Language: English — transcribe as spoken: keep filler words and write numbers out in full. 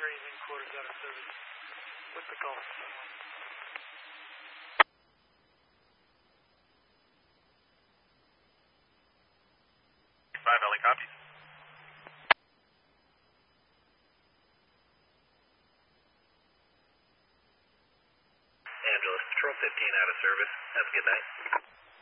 raising quarters out of service with the Gulf. five L A copies. Angeles, Patrol fifteen out of service. Have a good night.